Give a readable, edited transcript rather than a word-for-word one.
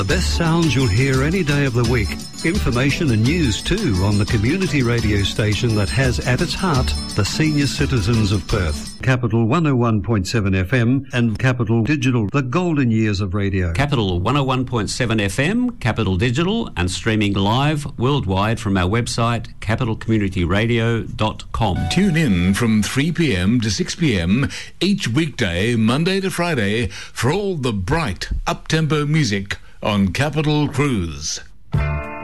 The best sounds you'll hear any day of the week. Information and news too on the community radio station that has at its heart the senior citizens of Perth. Capital 101.7 FM and Capital Digital, the golden years of radio. Capital 101.7 FM, Capital Digital, and streaming live worldwide from our website capitalcommunityradio.com. Tune in from 3 p.m. to 6 p.m. each weekday, Monday to Friday, for all the bright, up-tempo music on Capital Cruise.